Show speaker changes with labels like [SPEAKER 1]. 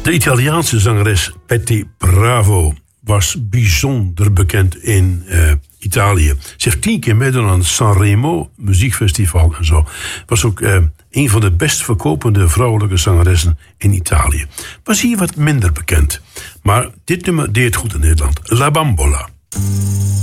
[SPEAKER 1] De Italiaanse zangeres Patti Bravo was bijzonder bekend in Italië. Ze heeft 10 keer meegedaan aan het Sanremo muziekfestival en zo. Was ook een van de best verkopende vrouwelijke zangeressen in Italië. Was hier wat minder bekend. Maar dit nummer deed goed in Nederland. La Bambola.